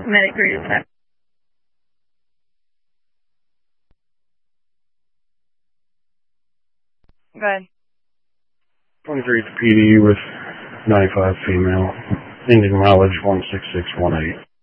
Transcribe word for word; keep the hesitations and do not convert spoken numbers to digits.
Medic three to step. Go ahead. twenty-three P D with ninety-five female. Ending mileage one six six one eight.